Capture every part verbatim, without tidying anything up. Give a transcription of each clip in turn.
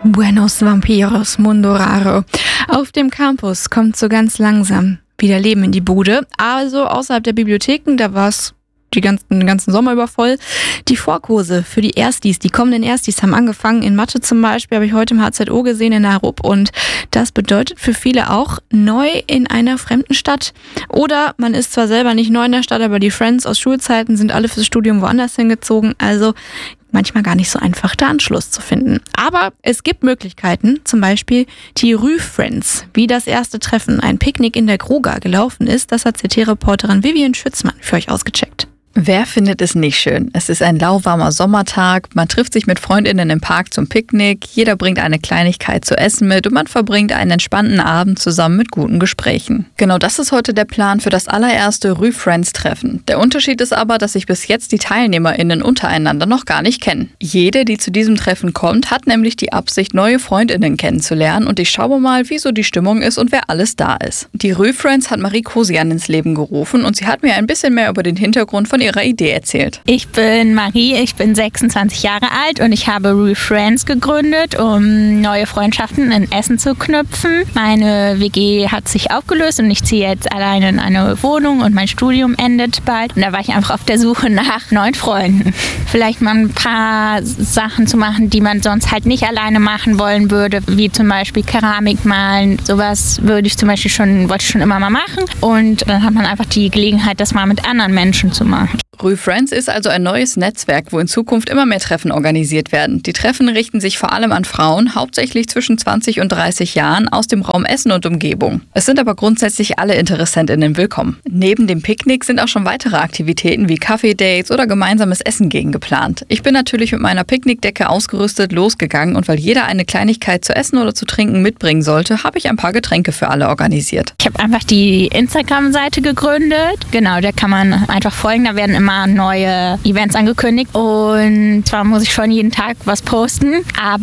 Buenos Vampiros, Mundo Raro. Auf dem Campus kommt so ganz langsam wieder Leben in die Bude. Also außerhalb der Bibliotheken, da war es die ganzen, den ganzen Sommer über voll. Die Vorkurse für die Erstis, die kommenden Erstis haben angefangen. In Mathe zum Beispiel habe ich heute im H Z O gesehen in der Rupp. Und das bedeutet für viele auch neu in einer fremden Stadt. Oder man ist zwar selber nicht neu in der Stadt, aber die Friends aus Schulzeiten sind alle fürs Studium woanders hingezogen. Also manchmal gar nicht so einfach, da Anschluss zu finden. Aber es gibt Möglichkeiten, zum Beispiel die Rue-Friends. Wie das erste Treffen, ein Picknick in der Gruga gelaufen ist, das hat C T-Reporterin Vivian Schützmann für euch ausgecheckt. Wer findet es nicht schön? Es ist ein lauwarmer Sommertag, man trifft sich mit FreundInnen im Park zum Picknick, jeder bringt eine Kleinigkeit zu essen mit und man verbringt einen entspannten Abend zusammen mit guten Gesprächen. Genau das ist heute der Plan für das allererste Rue-Friends-Treffen. Der Unterschied ist aber, dass sich bis jetzt die TeilnehmerInnen untereinander noch gar nicht kennen. Jede, die zu diesem Treffen kommt, hat nämlich die Absicht, neue FreundInnen kennenzulernen und ich schaue mal, wie so die Stimmung ist und wer alles da ist. Die Rue-Friends hat Marie Kosian ins Leben gerufen und sie hat mir ein bisschen mehr über den Hintergrund von ihrer Idee erzählt. Ich bin Marie, ich bin sechsundzwanzig Jahre alt und ich habe Rue-Friends gegründet, um neue Freundschaften in Essen zu knüpfen. Meine W G hat sich aufgelöst und ich ziehe jetzt alleine in eine Wohnung und mein Studium endet bald. Und da war ich einfach auf der Suche nach neuen Freunden. Vielleicht mal ein paar Sachen zu machen, die man sonst halt nicht alleine machen wollen würde, wie zum Beispiel Keramik malen. Sowas würde ich zum Beispiel schon, wollte ich schon immer mal machen. Und dann hat man einfach die Gelegenheit, das mal mit anderen Menschen zu machen. Rue-Friends ist also ein neues Netzwerk, wo in Zukunft immer mehr Treffen organisiert werden. Die Treffen richten sich vor allem an Frauen, hauptsächlich zwischen zwanzig und dreißig Jahren, aus dem Raum Essen und Umgebung. Es sind aber grundsätzlich alle InteressentInnen willkommen. Neben dem Picknick sind auch schon weitere Aktivitäten wie Kaffee-Dates oder gemeinsames Essen gegen geplant. Ich bin natürlich mit meiner Picknickdecke ausgerüstet losgegangen und weil jeder eine Kleinigkeit zu essen oder zu trinken mitbringen sollte, habe ich ein paar Getränke für alle organisiert. Ich habe einfach die Instagram-Seite gegründet. Genau, der kann man einfach folgen. Da werden immer neue Events angekündigt und zwar muss ich schon jeden Tag was posten,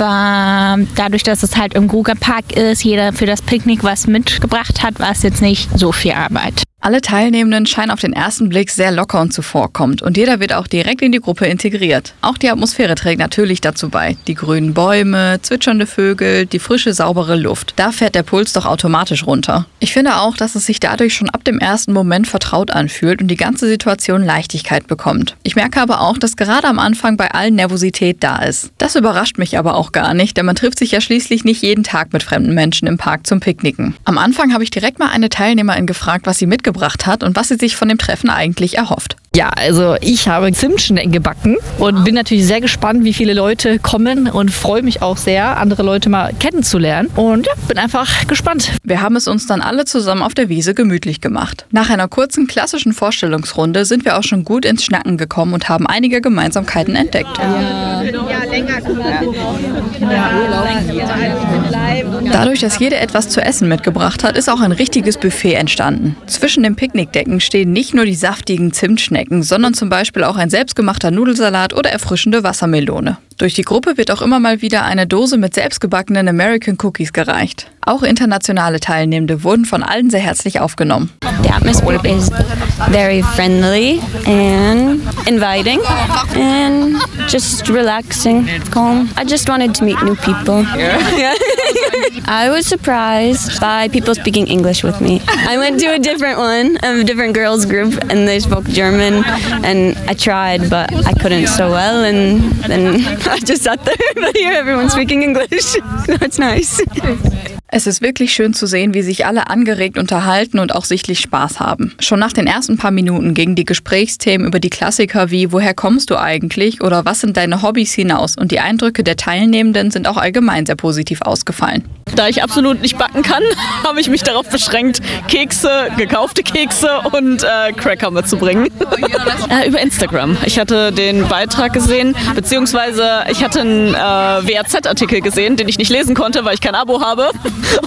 aber dadurch, dass es halt im Gruger Park ist, jeder für das Picknick was mitgebracht hat, war es jetzt nicht so viel Arbeit. Alle Teilnehmenden scheinen auf den ersten Blick sehr locker und zuvorkommend und jeder wird auch direkt in die Gruppe integriert. Auch die Atmosphäre trägt natürlich dazu bei. Die grünen Bäume, zwitschernde Vögel, die frische, saubere Luft. Da fährt der Puls doch automatisch runter. Ich finde auch, dass es sich dadurch schon ab dem ersten Moment vertraut anfühlt und die ganze Situation Leichtigkeit bekommt. Ich merke aber auch, dass gerade am Anfang bei allen Nervosität da ist. Das überrascht mich aber auch gar nicht, denn man trifft sich ja schließlich nicht jeden Tag mit fremden Menschen im Park zum Picknicken. Am Anfang habe ich direkt mal eine Teilnehmerin gefragt, was sie mitgebracht hat und was sie sich von dem Treffen eigentlich erhofft. Ja, also ich habe Zimtschnecken gebacken und bin natürlich sehr gespannt, wie viele Leute kommen und freue mich auch sehr, andere Leute mal kennenzulernen und ja, bin einfach gespannt. Wir haben es uns dann alle zusammen auf der Wiese gemütlich gemacht. Nach einer kurzen klassischen Vorstellungsrunde sind wir auch schon gut ins Schnacken gekommen und haben einige Gemeinsamkeiten entdeckt. Ja. Dadurch, dass jeder etwas zu essen mitgebracht hat, ist auch ein richtiges Buffet entstanden. Zwischen den Picknickdecken stehen nicht nur die saftigen Zimtschnecken, sondern zum Beispiel auch ein selbstgemachter Nudelsalat oder erfrischende Wassermelone. Durch die Gruppe wird auch immer mal wieder eine Dose mit selbstgebackenen American Cookies gereicht. Auch internationale Teilnehmende wurden von allen sehr herzlich aufgenommen. The atmosphere is very friendly and inviting and just relaxing, calm. I just wanted to meet new people. Yeah. I was surprised by people speaking English with me. I went to a different one, a different girls group, and they spoke German, and I tried, but I couldn't so well, and then I just sat there, but here everyone's speaking English, so it's nice. Es ist wirklich schön zu sehen, wie sich alle angeregt unterhalten und auch sichtlich Spaß haben. Schon nach den ersten paar Minuten gingen die Gesprächsthemen über die Klassiker wie „Woher kommst du eigentlich?" oder „Was sind deine Hobbys?" hinaus und die Eindrücke der Teilnehmenden sind auch allgemein sehr positiv ausgefallen. Da ich absolut nicht backen kann, habe ich mich darauf beschränkt, Kekse, gekaufte Kekse und äh, Cracker mitzubringen. äh, über Instagram. Ich hatte den Beitrag gesehen, beziehungsweise ich hatte einen äh, W A Z-Artikel gesehen, den ich nicht lesen konnte, weil ich kein Abo habe. Und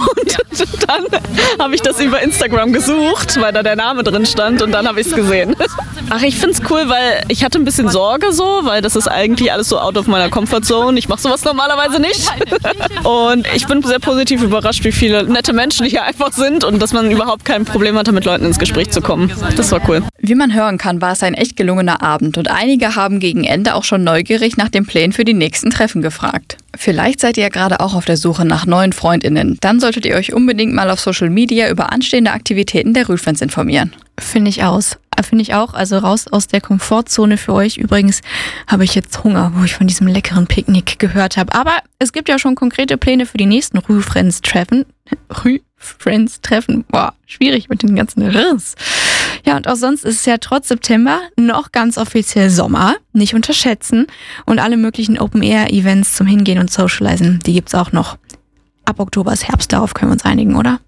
Dann habe ich das über Instagram gesucht, weil da der Name drin stand und dann habe ich es gesehen. Ach, ich finde es cool, weil ich hatte ein bisschen Sorge so, weil das ist eigentlich alles so out of meiner Comfortzone. Ich mache sowas normalerweise nicht. Und ich bin sehr positiv überrascht, wie viele nette Menschen hier einfach sind und dass man überhaupt kein Problem hatte, mit Leuten ins Gespräch zu kommen. Das war cool. Wie man hören kann, war es ein echt gelungener Abend und einige haben gegen Ende auch schon neugierig nach den Plänen für die nächsten Treffen gefragt. Vielleicht seid ihr ja gerade auch auf der Suche nach neuen FreundInnen. Dann solltet ihr euch unbedingt mal auf Social Media über anstehende Aktivitäten der Rühlfriends informieren. Finde ich aus. Finde ich auch. Also raus aus der Komfortzone für euch. Übrigens habe ich jetzt Hunger, wo ich von diesem leckeren Picknick gehört habe. Aber es gibt ja schon konkrete Pläne für die nächsten Rühlfriends-Treffen. Rühlfriends-Treffen. Boah, schwierig mit den ganzen Riss. Ja, und auch sonst ist es ja trotz September noch ganz offiziell Sommer. Nicht unterschätzen. Und alle möglichen Open-Air-Events zum Hingehen und Socializen, die gibt's auch noch. Ab Oktober ist Herbst, darauf können wir uns einigen, oder?